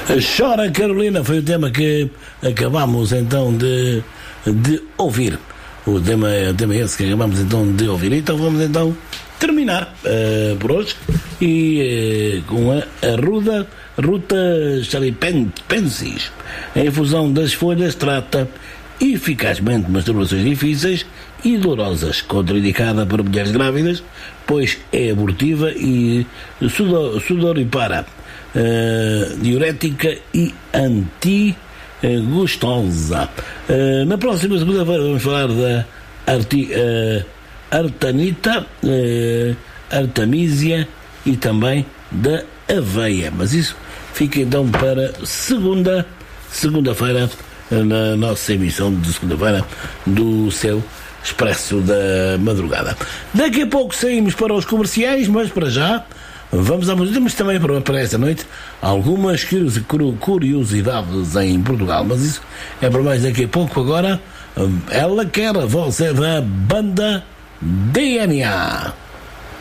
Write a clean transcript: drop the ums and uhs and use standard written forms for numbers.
Chora Carolina foi o tema que acabamos então de ouvir. O tema é esse que acabamos então de ouvir. Então vamos então terminar por hoje e com a Ruta Chalipensis. A infusão das folhas trata eficazmente masturbações difíceis e dolorosas, contraindicada para mulheres grávidas, pois é abortiva e sudoripara, diurética e anti-gustosa. Na próxima segunda-feira vamos falar da artanita, artemisia e também da aveia, mas isso fica então para segunda-feira, na nossa emissão de segunda-feira do seu Expresso da Madrugada. Daqui a pouco saímos para os comerciais, mas para já vamos à música. Temos também para esta noite algumas curiosidades em Portugal, mas isso é para mais daqui a pouco. Agora, ela quer a voz é da banda DNA.